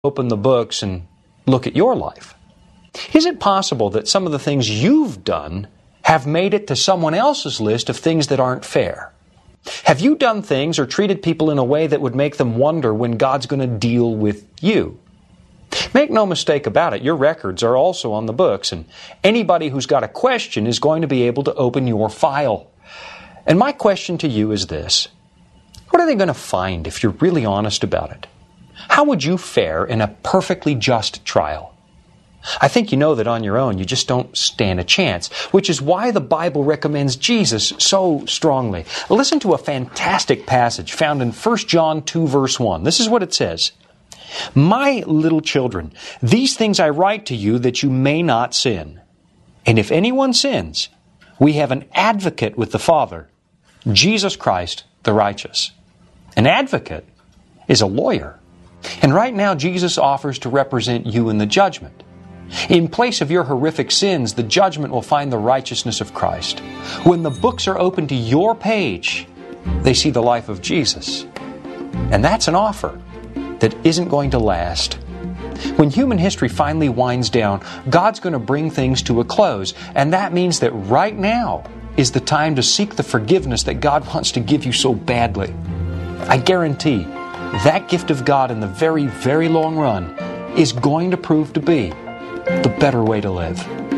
open the books and look at your life. Is it possible that some of the things you've done have made it to someone else's list of things that aren't fair? Have you done things or treated people in a way that would make them wonder when God's going to deal with you? Make no mistake about it, your records are also on the books, and anybody who's got a question is going to be able to open your file. And my question to you is this: what are they going to find if you're really honest about it? How would you fare in a perfectly just trial? I think you know that on your own you just don't stand a chance, which is why the Bible recommends Jesus so strongly. Listen to a fantastic passage found in 1 John 2 verse 1. This is what it says: "My little children, these things I write to you that you may not sin. And if anyone sins, we have an advocate with the Father, Jesus Christ the righteous." An advocate is a lawyer. And right now Jesus offers to represent you in the judgment. In place of your horrific sins, the judgment will find the righteousness of Christ. When the books are open to your page, they see the life of Jesus. And that's an offer that isn't going to last. When human history finally winds down, God's going to bring things to a close. And that means that right now is the time to seek the forgiveness that God wants to give you so badly. I guarantee that gift of God in the very, very long run is going to prove to be the better way to live.